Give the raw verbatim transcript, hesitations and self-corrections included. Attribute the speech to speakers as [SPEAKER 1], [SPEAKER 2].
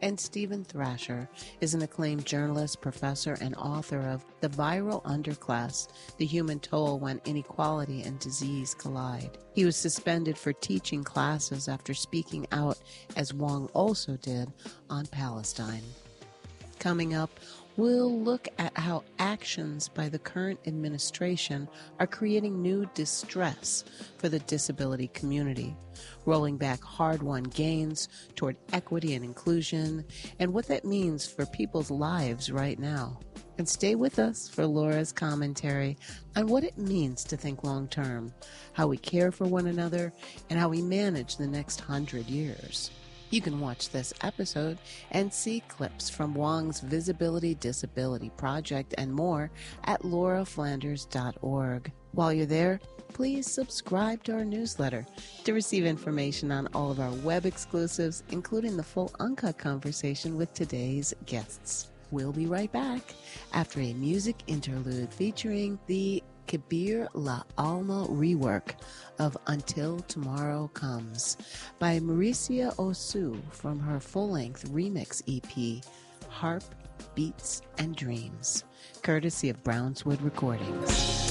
[SPEAKER 1] And Stephen Thrasher is an acclaimed journalist, professor, and author of The Viral Underclass, The Human Toll When Inequality and Disease Collide. He was suspended for teaching classes after speaking out, as Wong also did, on Palestine. Coming up, we'll look at how actions by the current administration are creating new distress for the disability community, rolling back hard-won gains toward equity and inclusion, and what that means for people's lives right now. And stay with us for Laura's commentary on what it means to think long-term, how we care for one another, and how we manage the next hundred years. You can watch this episode and see clips from Wong's Visibility Disability Project and more at laura flanders dot org. While you're there, please subscribe to our newsletter to receive information on all of our web exclusives, including the full uncut conversation with today's guests. We'll be right back after a music interlude featuring the Kabir La Alma rework of Until Tomorrow Comes by Mauricia Osu from her full-length remix E P, Harp, Beats, and Dreams, courtesy of Brownswood Recordings.